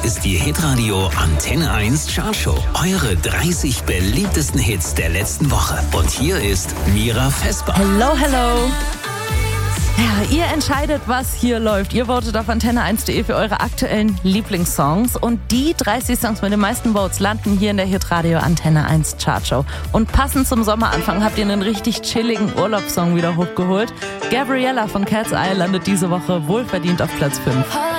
ist die Hitradio Antenne 1 Chartshow. Eure 30 beliebtesten Hits der letzten Woche. Und hier ist Mira Vesper. Hello, hello. Ja, ihr entscheidet, was hier läuft. Ihr votet auf antenne1.de für eure aktuellen Lieblingssongs. Und die 30 Songs mit den meisten Votes landen hier in der Hitradio Antenne 1 Chartshow. Und passend zum Sommeranfang habt ihr einen richtig chilligen Urlaubssong wieder hochgeholt. Gabriella von Cat's Eye landet diese Woche wohlverdient auf Platz 5.